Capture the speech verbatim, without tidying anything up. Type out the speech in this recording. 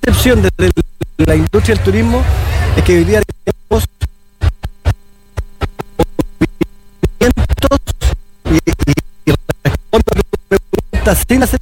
percepción desde la industria del turismo es que hoy día tenemos movimientos y, y, y respondo a tu pregunta sin hacer